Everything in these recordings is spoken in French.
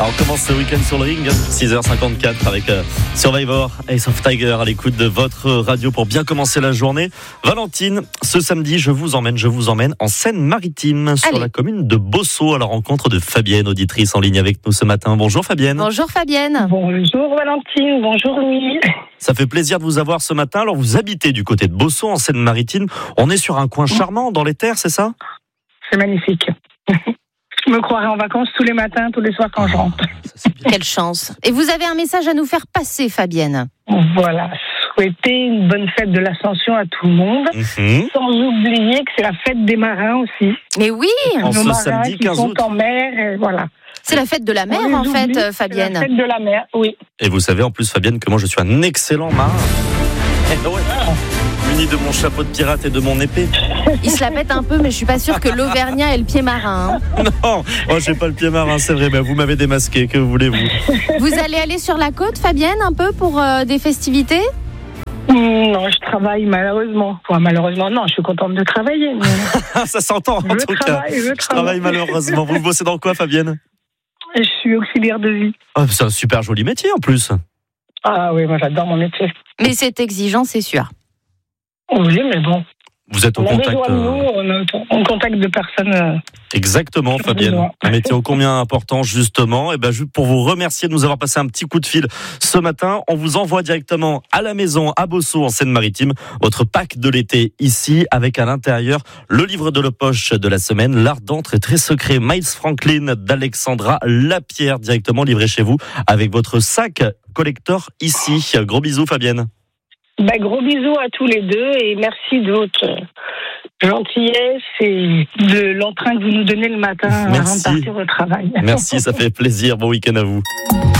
Alors, on commence ce week-end sur le ring, 6h54 avec Survivor, Ace of Tiger à l'écoute de votre radio pour bien commencer la journée. Valentine, ce samedi, je vous emmène en Seine-Maritime, sur la commune de Bossot, à la rencontre de Fabienne, auditrice en ligne avec nous ce matin. Bonjour Fabienne. Bonjour Fabienne. Bonjour Valentine, bonjour Louis. Ça fait plaisir de vous avoir ce matin. Alors, vous habitez du côté de Bossot, en Seine-Maritime. On est sur un coin charmant dans les terres, c'est ça ? C'est magnifique. Je me croirais en vacances tous les matins, tous les soirs quand je rentre. Quelle chance. Et vous avez un message à nous faire passer, Fabienne. Voilà, souhaiter une bonne fête de l'Ascension à tout le monde. Sans oublier que c'est la fête des marins aussi. Mais oui, en nos ce marins samedi qui 15 sont août. en mer, et voilà. C'est la fête de la mer en fait, Fabienne. C'est la fête de la mer, oui. Et vous savez en plus, Fabienne, que moi je suis un excellent marin. Muni de mon chapeau de pirate et de mon épée. Il se la pète un peu, mais je suis pas sûre que l'Auvergnat ait le pied marin. Non, j'ai pas le pied marin, c'est vrai, mais vous m'avez démasqué, que voulez-vous ? Vous allez aller sur la côte, Fabienne, un peu pour des festivités ? Non, je travaille malheureusement. Enfin, malheureusement, non, je suis contente de travailler. Mais... Ça s'entend en tout cas. Je travaille malheureusement. Vous bossez dans quoi, Fabienne ? Je suis auxiliaire de vie. Oh, c'est un super joli métier en plus. Ah oui, moi j'adore mon métier. Mais c'est exigeant, c'est sûr. Oui, mais bon. Vous êtes au On a contact. besoin de nous, on contacte de personnes. Exactement, Fabienne. Un métier ô combien important, justement. Et ben, juste pour vous remercier de nous avoir passé un petit coup de fil ce matin, on vous envoie directement à la maison, à Bossot, en Seine-Maritime, votre pack de l'été ici, avec à l'intérieur le livre de la poche de la semaine, L'art d'entre et très secret, Miles Franklin d'Alexandra Lapierre, directement livré chez vous, avec votre sac collector ici. Gros bisous, Fabienne. Gros bisous à tous les deux et merci de votre gentillesse et de l'entrain que vous nous donnez le matin avant de partir au travail. Merci, ça fait plaisir. Bon week-end à vous.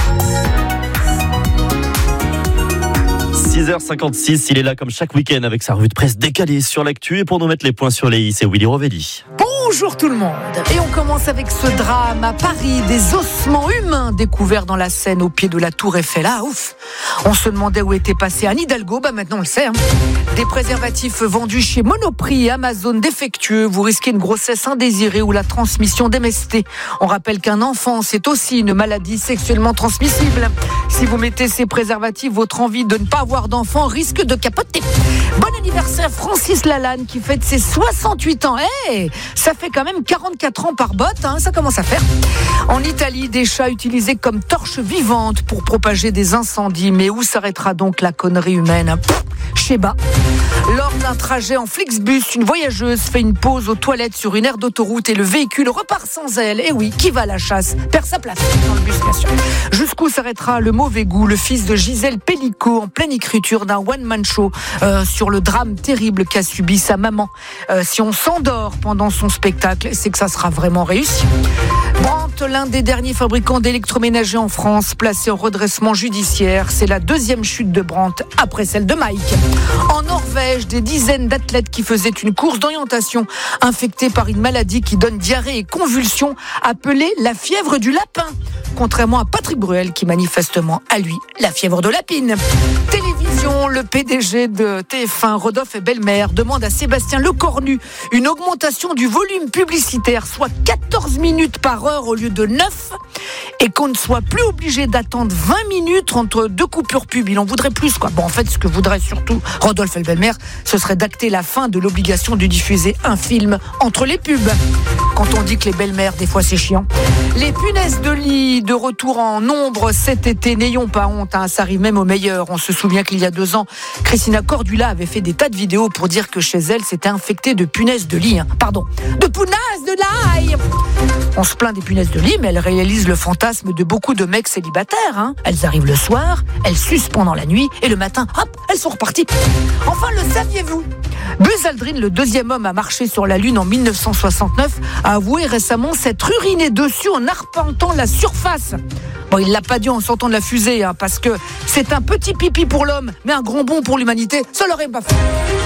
6h56, il est là comme chaque week-end avec sa revue de presse décalée sur l'actu. Et pour nous mettre les points sur les i, c'est Willy Rovelli. Bonjour tout le monde. Et on commence avec ce drame à Paris, des ossements humains découverts dans la Seine au pied de la Tour Eiffel. Ah ouf. On se demandait où était passé Anne Hidalgo, maintenant on le sait. Des préservatifs vendus chez Monoprix et Amazon défectueux, vous risquez une grossesse indésirée ou la transmission d'MST. On rappelle qu'un enfant, c'est aussi une maladie sexuellement transmissible. Si vous mettez ces préservatifs, votre envie de ne pas avoir d'enfant risque de capoter. Bon anniversaire Francis Lalanne qui fête ses 68 ans. Ça fait quand même 44 ans par botte, ça commence à faire. En Italie, des chats utilisés comme torches vivantes pour propager des incendies. Mais où s'arrêtera donc la connerie humaine ? Chez bas. Lors d'un trajet en Flixbus, une voyageuse fait une pause aux toilettes sur une aire d'autoroute et le véhicule repart sans elle. Et oui, qui va à la chasse perd sa place dans le bus, bien sûr. Jusqu'où s'arrêtera le mauvais goût ? Le fils de Gisèle Pellicot, en pleine écriture d'un one-man show sur le drame terrible qu'a subi sa maman. Si on s'endort pendant son spectacle, c'est que ça sera vraiment réussi. Brandt, l'un des derniers fabricants d'électroménagers en France, placé en redressement judiciaire. C'est la deuxième chute de Brandt après celle de Mike. En Norvège, des dizaines d'athlètes qui faisaient une course d'orientation infectés par une maladie qui donne diarrhée et convulsions, appelée la fièvre du lapin. Contrairement à Patrick Bruel qui manifestement a lui la fièvre de lapine. Télévision, le PDG de TF1, Rodolphe et Belmer, demande à Sébastien Lecornu une augmentation du volume publicitaire, soit 14 minutes par heure au lieu de 9, et qu'on ne soit plus obligé d'attendre 20 minutes entre deux coupures pub. Il en voudrait plus, quoi. En fait, ce que voudrait surtout Rodolphe et Belmer, ce serait d'acter la fin de l'obligation de diffuser un film entre les pubs. Quand on dit que les belles-mères, des fois, c'est chiant. Les punaises de lit de retour en nombre cet été, n'ayons pas honte, ça arrive même au meilleur. On se souvient qu'il y a 2 ans, Christina Cordula avait fait des tas de vidéos pour dire que chez elle, c'était infecté de punaises de lit. De punaises de l'ail. On se plaint des punaises de lit, mais elles réalisent le fantasme de beaucoup de mecs célibataires. Elles arrivent le soir, elles sucent pendant la nuit, et le matin, hop, elles sont reparties. Enfin, le saviez-vous ? Buzz Aldrin, le 2e homme à marcher sur la Lune en 1969, a avoué récemment s'être uriné dessus en arpentant la surface. Il l'a pas dit en sortant de la fusée, parce que c'est un petit pipi pour l'homme, mais un grand bond pour l'humanité, ça l'aurait pas fait.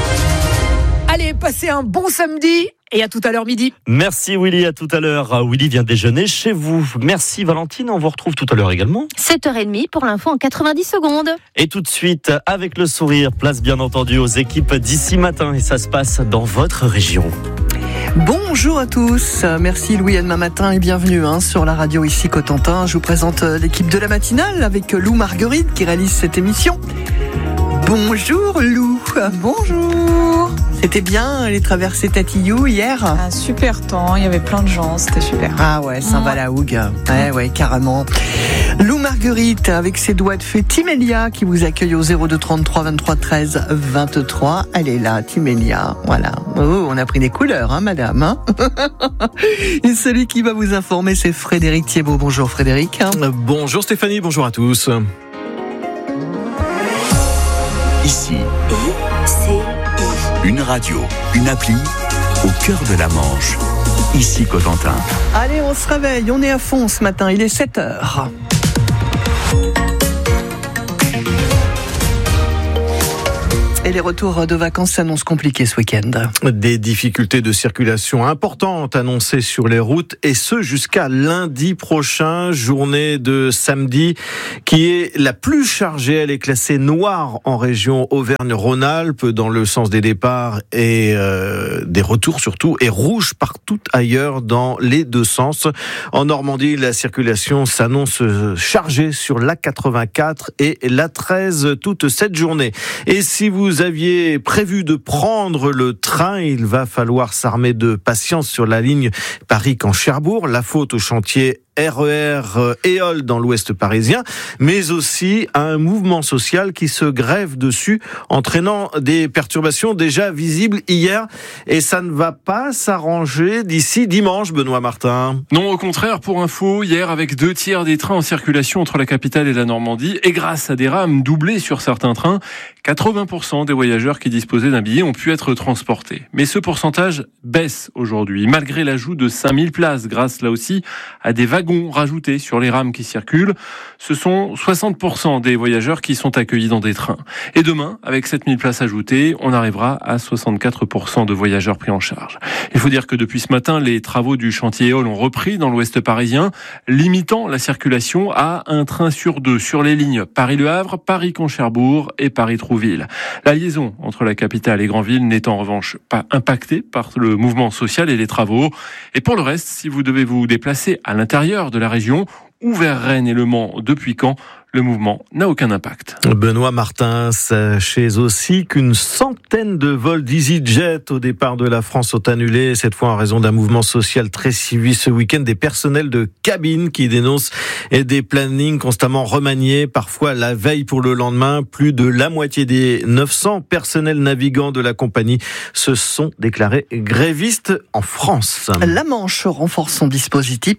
Allez, passez un bon samedi et à tout à l'heure midi. Merci Willy, à tout à l'heure. Willy vient déjeuner chez vous. Merci Valentine, on vous retrouve tout à l'heure également. 7h30 pour l'info en 90 secondes. Et tout de suite, avec le sourire, place bien entendu aux équipes d'ici matin. Et ça se passe dans votre région. Bonjour à tous, merci Louis-Anne Matin et bienvenue sur la radio ici Cotentin. Je vous présente l'équipe de la matinale avec Lou Marguerite qui réalise cette émission. Bonjour Lou. Bonjour. C'était bien les traversées Tatillou hier? Un super temps, il y avait plein de gens, c'était super. Ah ouais, Saint-Valahougue, ouais, carrément. Lou Marguerite avec ses doigts de fée, Timélia qui vous accueille au 02 33 23 13 23. Elle est là, Timélia, voilà. Oh, on a pris des couleurs, madame. Et celui qui va vous informer, c'est Frédéric Thiebaud. Bonjour Frédéric. Bonjour Stéphanie, bonjour à tous. Ici, une radio, une appli, au cœur de la Manche. Ici Cotentin. Allez, on se réveille, on est à fond ce matin, il est 7h. Et les retours de vacances s'annoncent compliqués ce week-end. Des difficultés de circulation importantes annoncées sur les routes, et ce jusqu'à lundi prochain, journée de samedi qui est la plus chargée. Elle est classée noire en région Auvergne-Rhône-Alpes dans le sens des départs et des retours surtout, et rouge partout ailleurs dans les deux sens. En Normandie, la circulation s'annonce chargée sur l'A84 et l'A13 toute cette journée. Et si vous aviez prévu de prendre le train, il va falloir s'armer de patience sur la ligne Paris-Caen-Cherbourg. La faute au chantier RER Éole dans l'ouest parisien, mais aussi à un mouvement social qui se grève dessus, entraînant des perturbations déjà visibles hier. Et ça ne va pas s'arranger d'ici dimanche, Benoît Martin. Non, au contraire, pour info, hier, avec 2/3 des trains en circulation entre la capitale et la Normandie, et grâce à des rames doublées sur certains trains, 80% des voyageurs qui disposaient d'un billet ont pu être transportés. Mais ce pourcentage baisse aujourd'hui, malgré l'ajout de 5000 places, grâce là aussi à des wagons rajoutés sur les rames qui circulent. Ce sont 60% des voyageurs qui sont accueillis dans des trains. Et demain, avec 7000 places ajoutées, on arrivera à 64% de voyageurs pris en charge. Il faut dire que depuis ce matin, les travaux du chantier Éole ont repris dans l'ouest parisien, limitant la circulation à un train sur 2 sur les lignes Paris-Le Havre, Paris-Caen-Cherbourg et Paris-Trouville. La liaison entre la capitale et Granville n'est en revanche pas impactée par le mouvement social et les travaux. Et pour le reste, si vous devez vous déplacer à l'intérieur de la région ou vers Rennes et Le Mans depuis Caen, le mouvement n'a aucun impact. Benoît Martin, sachez aussi qu'une centaine de vols d'EasyJet au départ de la France sont annulés, cette fois en raison d'un mouvement social très suivi ce week-end. Des personnels de cabine qui dénoncent et des plannings constamment remaniés, parfois la veille pour le lendemain. Plus de la moitié des 900 personnels navigants de la compagnie se sont déclarés grévistes en France. La Manche renforce son dispositif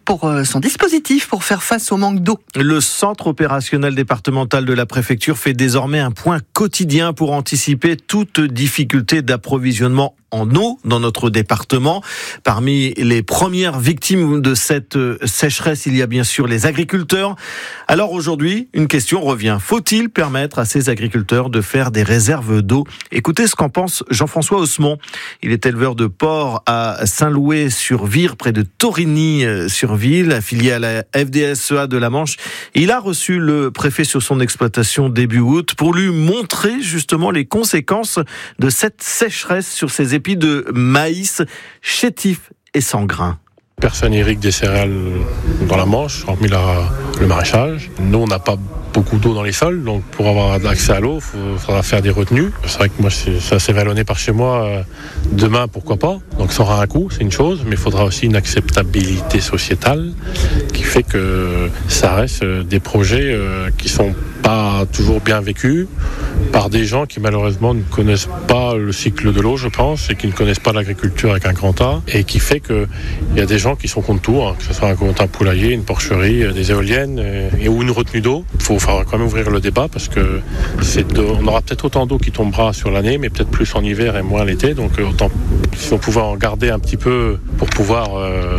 pour faire face au manque d'eau. Le centre opérationnel départemental de la préfecture fait désormais un point quotidien pour anticiper toute difficulté d'approvisionnement en eau dans notre département. Parmi les premières victimes de cette sécheresse, il y a bien sûr les agriculteurs. Alors aujourd'hui, une question revient. Faut-il permettre à ces agriculteurs de faire des réserves d'eau? Écoutez ce qu'en pense Jean-François Osmond. Il est éleveur de porcs à Saint-Loué-sur-Vire, près de Torigny-sur-Ville, affilié à la FDSEA de la Manche. Il a reçu le préfet sur son exploitation début août pour lui montrer justement les conséquences de cette sécheresse sur ses épis de maïs chétifs et sans grains. Personne irrigue des céréales dans la Manche, hormis le maraîchage. Nous, on n'a pas beaucoup d'eau dans les sols, donc pour avoir accès à l'eau, il faudra faire des retenues. C'est vrai que moi, c'est assez vallonné par chez moi. Demain, pourquoi pas. Donc ça aura un coût, c'est une chose, mais il faudra aussi une acceptabilité sociétale qui fait que ça reste des projets qui sont pas toujours bien vécus par des gens qui malheureusement ne connaissent pas le cycle de l'eau, je pense, et qui ne connaissent pas l'agriculture avec un grand A, et qui fait qu'il y a des gens qui sont contre tout, que ce soit un poulailler, une porcherie, des éoliennes ou une retenue d'eau. Il faudra quand même ouvrir le débat parce que on aura peut-être autant d'eau qui tombera sur l'année, mais peut-être plus en hiver et moins l'été. Donc autant, si on pouvait en garder un petit peu pour pouvoir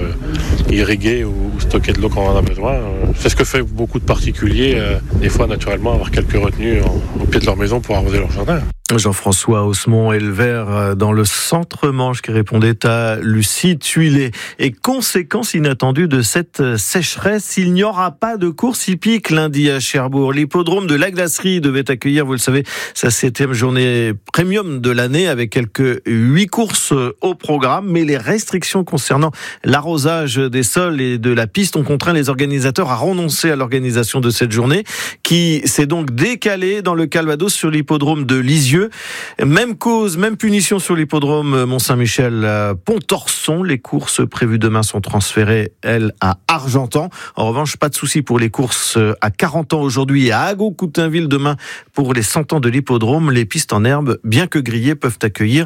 irriguer ou stocker de l'eau quand on en a besoin. C'est ce que fait beaucoup de particuliers, des fois naturellement, avoir quelques retenues au pied de leur maison pour arroser leur jardin. Jean-François Osmond, éleveur dans le centre-Manche, qui répondait à Lucie Tuilé. Et conséquence inattendue de cette sécheresse, il n'y aura pas de course hippique lundi à Cherbourg. L'hippodrome de la Glacerie devait accueillir, vous le savez, sa 7e journée premium de l'année avec quelques 8 courses au programme. Mais les restrictions concernant l'arrosage des sols et de la piste ont contraint les organisateurs à renoncer à l'organisation de cette journée qui s'est donc décalée dans le Calvados sur l'hippodrome de Lisieux. Même cause, même punition sur l'hippodrome Mont-Saint-Michel à Pontorson. Les courses prévues demain sont transférées, elles, à Argentan. En revanche, pas de souci pour les courses à 40 ans aujourd'hui et à Agot-Coutainville demain pour les 100 ans de l'hippodrome. Les pistes en herbe, bien que grillées, peuvent accueillir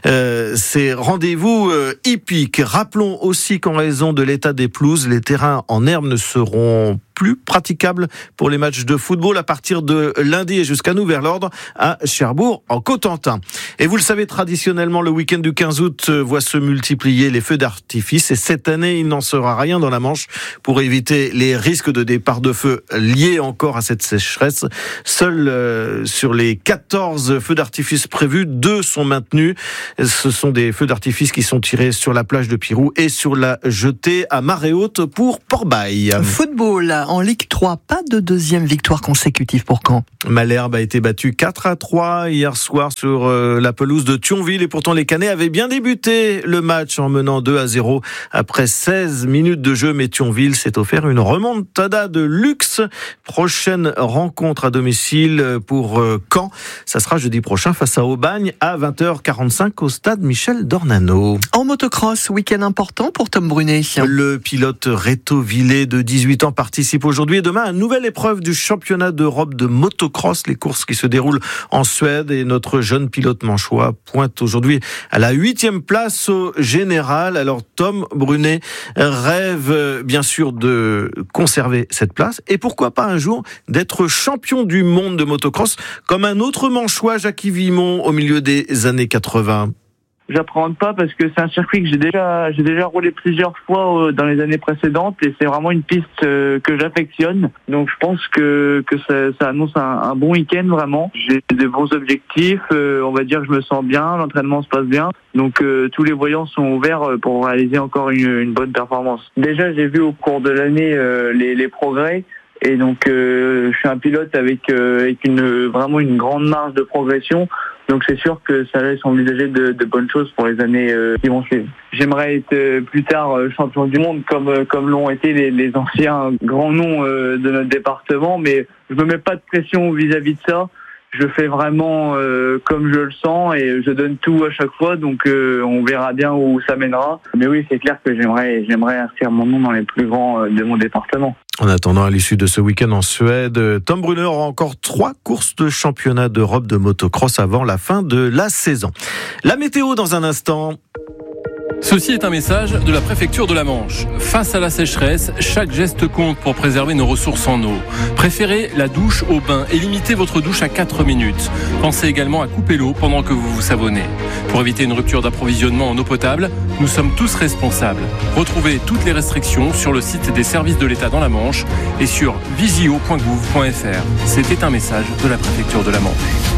ces rendez-vous hippiques. Rappelons aussi qu'en raison de l'état des pelouses, les terrains en herbe ne seront plus praticable pour les matchs de football à partir de lundi et jusqu'à nouvel ordre à Cherbourg en Cotentin. Et vous le savez, traditionnellement, le week-end du 15 août voit se multiplier les feux d'artifice et cette année, il n'en sera rien dans la Manche pour éviter les risques de départ de feu liés encore à cette sécheresse. Seuls sur les 14 feux d'artifice prévus, 2 sont maintenus. Ce sont des feux d'artifice qui sont tirés sur la plage de Pirou et sur la jetée à marée haute pour Port-Bail. Football. En Ligue 3, pas de deuxième victoire consécutive pour Caen. Malherbe a été battu 4-3 hier soir sur la pelouse de Thionville et pourtant les Canets avaient bien débuté le match en menant 2-0 après 16 minutes de jeu, mais Thionville s'est offert une remontada de luxe. Prochaine rencontre à domicile pour Caen, ça sera jeudi prochain face à Aubagne à 20h45 au stade Michel Dornano. En motocross, week-end important pour Tom Brunet. Le pilote Reto Villet de 18 ans participe aujourd'hui et demain à une nouvelle épreuve du championnat d'Europe de motocross, les courses qui se déroulent en Suède, et notre jeune pilote manchois pointe aujourd'hui à la 8e place au général. Alors Tom Brunet rêve bien sûr de conserver cette place et pourquoi pas un jour d'être champion du monde de motocross comme un autre manchois, Jackie Vimon, au milieu des années 80. J'appréhende pas parce que c'est un circuit que j'ai déjà roulé plusieurs fois dans les années précédentes et c'est vraiment une piste que j'affectionne. Donc je pense que ça annonce un bon week-end vraiment. J'ai des bons objectifs, on va dire que je me sens bien, l'entraînement se passe bien. Donc tous les voyants sont ouverts pour réaliser encore une bonne performance. Déjà j'ai vu au cours de l'année les progrès. Et donc je suis un pilote avec vraiment une grande marge de progression. Donc c'est sûr que ça laisse envisager de bonnes choses pour les années qui vont suivre. J'aimerais être plus tard champion du monde comme l'ont été les anciens grands noms de notre département, mais je me mets pas de pression vis-à-vis de ça. Je fais vraiment comme je le sens et je donne tout à chaque fois, donc on verra bien où ça mènera. Mais oui, c'est clair que j'aimerais inscrire mon nom dans les plus grands de mon département. En attendant, à l'issue de ce week-end en Suède, Tom Brunet aura encore 3 courses de championnat d'Europe de motocross avant la fin de la saison. La météo dans un instant. Ceci est un message de la préfecture de la Manche. Face à la sécheresse, chaque geste compte pour préserver nos ressources en eau. Préférez la douche au bain et limitez votre douche à 4 minutes. Pensez également à couper l'eau pendant que vous vous savonnez. Pour éviter une rupture d'approvisionnement en eau potable, nous sommes tous responsables. Retrouvez toutes les restrictions sur le site des services de l'État dans la Manche et sur visio.gouv.fr. C'était un message de la préfecture de la Manche.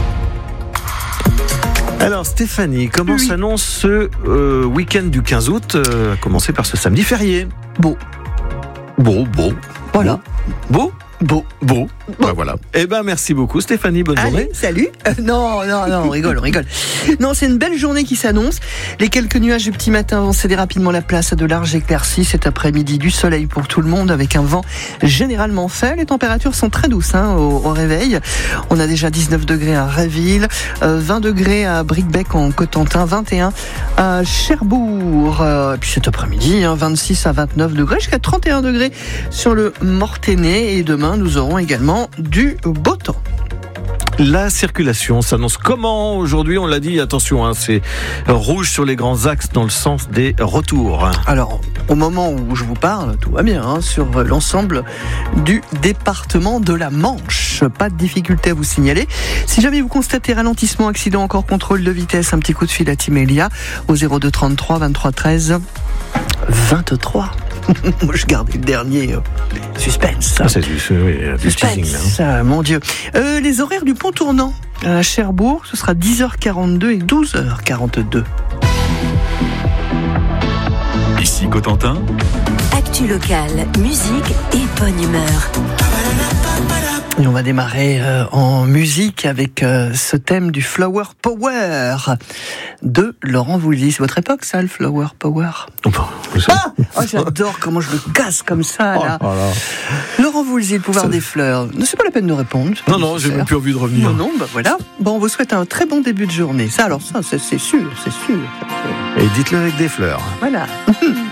Alors Stéphanie, comment s'annonce ce week-end du 15 août, à commencer par ce samedi férié? Beau. Voilà. Beau. Beau. Bah voilà. Eh ben merci beaucoup Stéphanie, bonne journée. Salut. Non, on rigole. Non, c'est une belle journée qui s'annonce. Les quelques nuages du petit matin vont céder rapidement la place à de larges éclaircies. Cet après-midi, du soleil pour tout le monde avec un vent généralement faible. Les températures sont très douces au réveil. On a déjà 19 degrés à Réville, 20 degrés à Bricbec en Cotentin, 21 à Cherbourg. Et puis cet après-midi, 26 à 29 degrés jusqu'à 31 degrés sur le Mortainais. Et demain, nous aurons également du beau temps. La circulation s'annonce comment aujourd'hui? On l'a dit, attention, c'est rouge sur les grands axes dans le sens des retours. Alors, au moment où je vous parle, tout va bien sur l'ensemble du département de la Manche. Pas de difficulté à vous signaler. Si jamais vous constatez ralentissement, accident, encore contrôle de vitesse, un petit coup de fil à Timélia au 02 33 23 13 23. Moi, je gardais le dernier. Suspense. Ah, c'est du teasing, là. Mon Dieu. Les horaires du pont tournant à Cherbourg, ce sera 10h42 et 12h42. Ici Cotentin. Actu locale, musique et bonne humeur. Et on va démarrer en musique avec ce thème du Flower Power de Laurent Voulzy. C'est votre époque, ça, le Flower Power? J'adore comment je le casse comme ça, là. Laurent Voulzy, le pouvoir des fleurs. C'est pas la peine de répondre. Non, j'ai même plus envie de revenir. Non, voilà. Bon, on vous souhaite un très bon début de journée. Ça, c'est sûr. Et dites-le avec des fleurs. Voilà.